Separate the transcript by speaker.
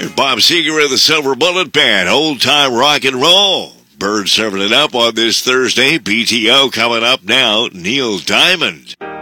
Speaker 1: Bob Seger of the Silver Bullet Band, old time rock and roll. Bird serving it up on this Thursday. PTO coming up now, Neil Diamond.